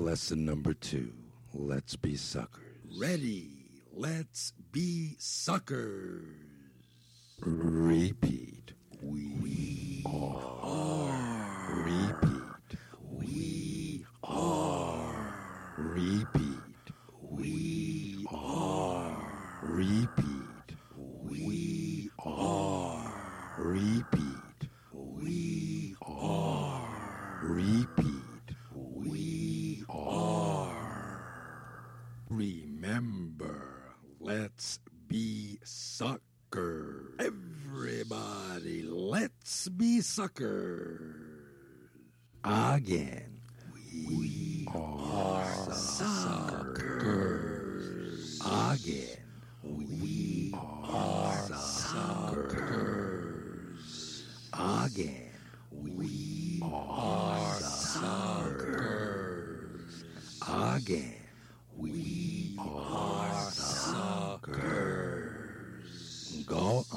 Lesson number 2. Let's be suckers. Ready. Let's be suckers. Repeat. We are. Repeat. We are. Repeat. We are. Repeat. We are. Repeat. We are. Repeat. We are. Remember, let's be suckers. Everybody, let's be suckers. Again, we are suckers. Again, we are suckers. Again, we are suckers. Again, we are suckers. Go